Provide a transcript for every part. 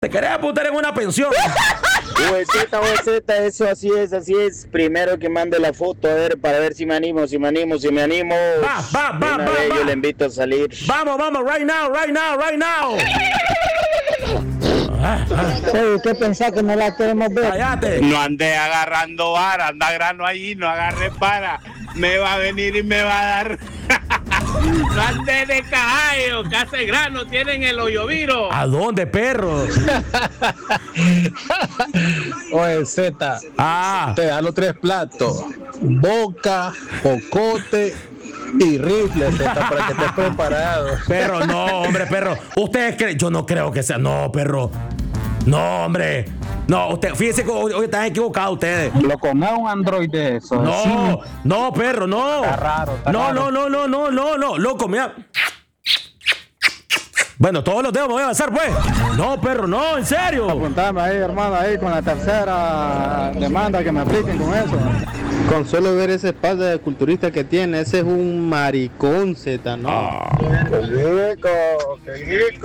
Te querés apuntar en una pensión. OZ, eso así es. Primero que mande la foto, a ver, para ver si me animo. Va. Yo le invito a salir. Vamos, right now. ¿Qué pensás que no la queremos ver? Cállate. No ande agarrando vara, anda grano allí, no agarre para. Me va a venir y me va a dar. No ande de caballo, que hace grano, tienen el hoyo viro. ¿A dónde, perro? Oye, Z, te da los 3 platos: boca, pocote y rifle, Z, para que estés preparado. Perro, no, hombre, perro. ¿Ustedes creen? Yo no creo que sea. No, perro. No, hombre. No, usted, fíjense que hoy están equivocados ustedes. Lo come un Android de eso. No, perro, no. Está raro. No, loco, mira. Bueno, todos los dedos me voy a avanzar, pues. No, perro, no, en serio. Apuntame ahí, hermano, ahí con la tercera demanda que me apliquen con eso. Con solo ver esa espalda de culturista que tiene, ese es un maricón, Z, ¿no? ¡Qué rico!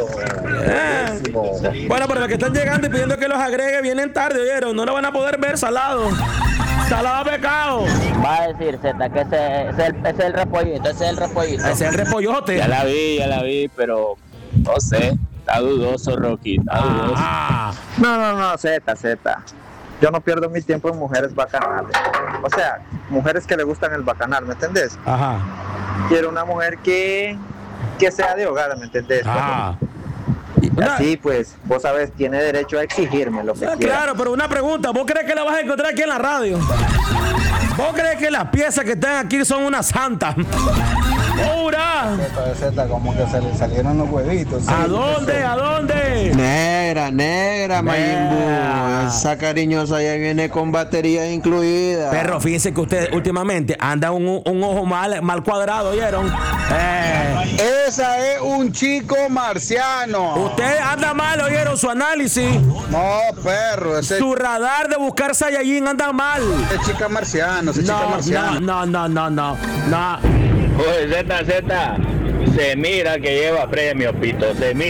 Bueno, pero los que están llegando y pidiendo que los agregue vienen tarde, ¿oyeron? No lo van a poder ver salado. Salado pecado. Va a decir, Z, que ese es el repollito. Ese es el repollote. Ya la vi, pero no sé. Está dudoso, Rocky. Está dudoso. No, Z. Yo no pierdo mi tiempo en mujeres bacanales. O sea, mujeres que le gustan el bacanal, ¿me entendés? Ajá. Quiero una mujer que sea de hogar, ¿me entendés? Así pues, vos sabés, tiene derecho a exigirme lo que quiera. Claro, pero una pregunta, ¿vos crees que la vas a encontrar aquí en la radio? ¿Vos crees que las piezas que están aquí son una santa? ¡Pura! Z, como que se le salieron los huevitos. ¿A dónde? Negra, Mayimbu. Esa cariñosa ya viene con batería incluida. Perro, fíjense que ustedes últimamente andan un ojo mal cuadrado, ¿oyeron? Esa es un chico marciano. Usted anda mal, ¿oyeron? Su análisis. No, perro. Su radar de buscar Saiyajin anda mal. Es chica marciano, No. Oye, Z, se mira que lleva premio, Pito,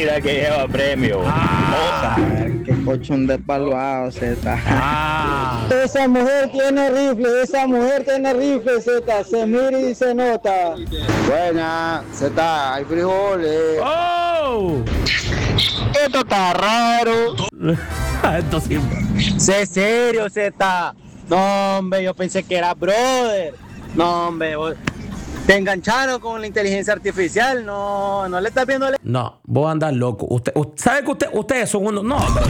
Qué cochón de palvado, Z. Esa mujer tiene rifle, Z. Se mira y se nota. Buena, Z, hay frijoles. ¡Oh! Esto está raro. Esto sí. Sé serio, Z. No, hombre, yo pensé que era brother. No, hombre, te engancharon con la inteligencia artificial. No le estás viendo. No, vos andás loco. Usted sabe que ustedes son unos. No, hombre.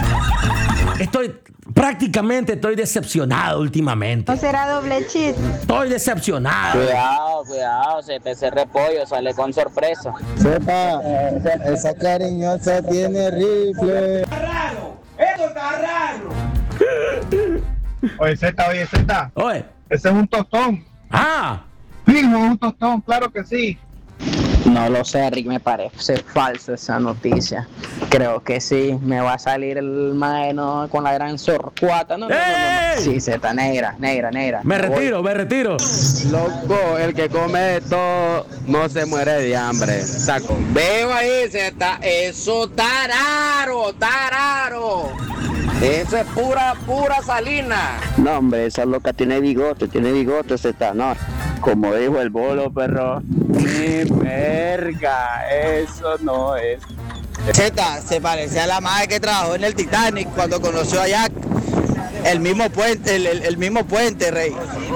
Estoy decepcionado últimamente. ¿No será doble chis? Estoy decepcionado. Cuidado, Z, ese repollo sale con sorpresa. Z, esa cariñosa tiene rifle. ¡Esto está raro! Oye, Z. Oye. Ese es un tostón. Fijo, un tostón, claro que sí. No lo sé, Rick, me parece falsa esa noticia. Creo que sí, me va a salir el maeno con la gran sorcuata. No. Sí, Z, negra. Me retiro. Loco, el que come de todo no se muere de hambre. Saco. Veo ahí, Z, eso está raro. Eso es pura salina. No, hombre, esa loca tiene bigote, Z, no. Como dijo el bolo, perro. Ni verga, eso no es. Z, se parece a la madre que trabajó en el Titanic cuando conoció a Jack. El mismo puente, rey.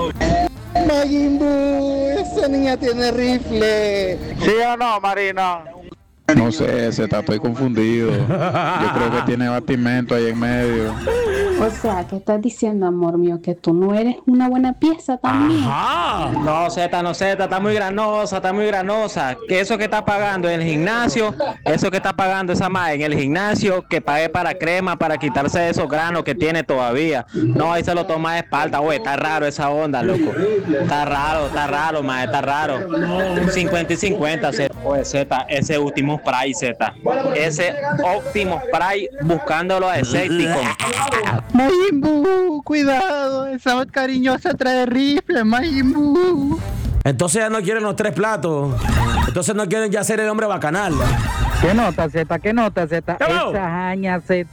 Mayimbu, esa niña tiene rifle. ¿Sí o no, Marina? No sé, Z, estoy confundido. Yo creo que tiene batimento ahí en medio. O sea, ¿qué estás diciendo, amor mío? Que tú no eres una buena pieza también. No, Z, está muy granosa. Que eso que está pagando en el gimnasio, eso que está pagando esa madre en el gimnasio, que pague para crema, para quitarse esos granos que tiene todavía. No, ahí se lo toma de espalda, güey, está raro esa onda, loco. Está raro, madre, está raro. 50 y 50, Z. Oye, Z, ese último spray, Z. Ese óptimo spray buscándolo a escéptico. Mayimbu, cuidado, esa cariñosa trae rifle, Mayimbu. Entonces ya no quieren los 3 platos. Entonces no quieren ya ser el hombre bacanal. ¿Qué nota, Z? ¿Qué nota, Z? ¿Qué va? Esa jaña, Z.